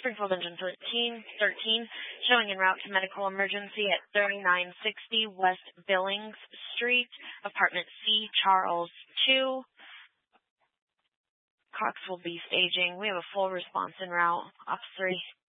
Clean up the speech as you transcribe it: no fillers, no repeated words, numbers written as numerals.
Springfield Engine 13, showing en route to medical emergency at 3960 West Billings Street, apartment C, Charles 2. Cox will be staging. We have a full response en route. Ops 3.